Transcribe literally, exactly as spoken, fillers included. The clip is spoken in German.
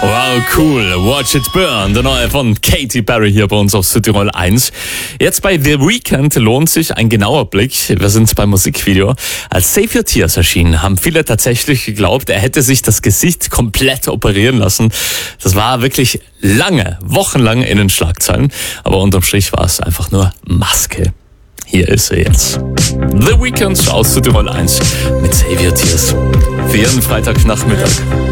Wow, cool. Watch It Burn, der neue von Katy Perry hier bei uns auf Südtirol eins. Jetzt bei The Weeknd lohnt sich ein genauer Blick. Wir sind beim Musikvideo. Als Save Your Tears erschien, haben viele tatsächlich geglaubt, er hätte sich das Gesicht komplett operieren lassen. Das war wirklich lange, wochenlang in den Schlagzeilen. Aber unterm Strich war es einfach nur Maske. Hier ist er jetzt. The Weeknd aus Südtirol eins mit Save Your Tears. Für Ihren Freitagnachmittag.